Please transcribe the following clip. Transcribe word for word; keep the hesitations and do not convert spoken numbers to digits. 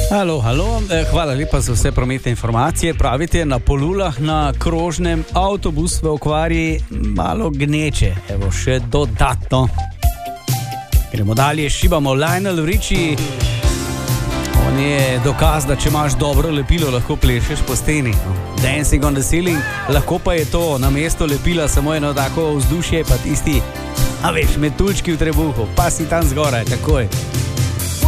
Halo, halo, hvala lepa za vse prometne informacije. Pravite, na Polulah na krožnem avtobus v okvari malo gneče. Evo, še dodatno. Gremo dalje, šibamo Lionel Richie. On je dokaz, da če imaš dobro lepilo, lahko plešeš po steni. Dancing on the ceiling, lahko pa je to na mesto lepila samo eno tako vzdušje, pa tisti, a veš, metuljčki v trebuhu, pa si tam zgoraj, takoj.